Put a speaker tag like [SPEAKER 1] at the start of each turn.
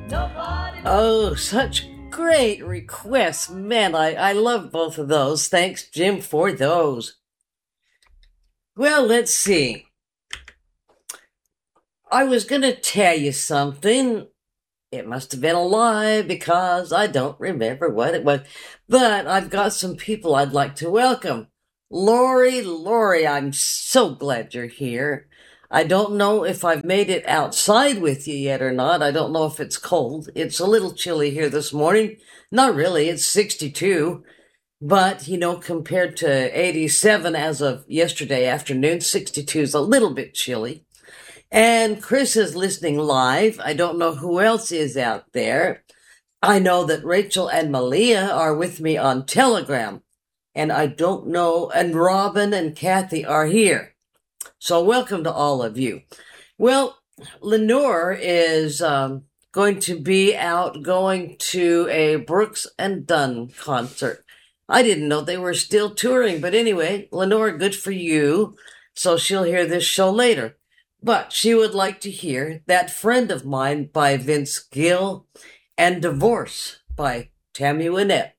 [SPEAKER 1] Oh, such great requests. Man, I love both of those. Thanks, Jim, for those. Well, let's see. I was going to tell you something. It must have been a lie because I don't remember what it was. But I've got some people I'd like to welcome. Lori, I'm so glad you're here. I don't know if I've made it outside with you yet or not. I don't know if it's cold. It's a little chilly here this morning. Not really. It's 62. But, compared to 87 as of yesterday afternoon, 62 is a little bit chilly. And Chris is listening live. I don't know who else is out there. I know that Rachel and Malia are with me on Telegram. And I don't know, and Robin and Kathy are here. So welcome to all of you. Well, Lenore is going to be out going to a Brooks and Dunn concert. I didn't know they were still touring, but anyway, Lenore, good for you. So she'll hear this show later. But she would like to hear That Friend of Mine by Vince Gill and Divorce by Tammy Wynette.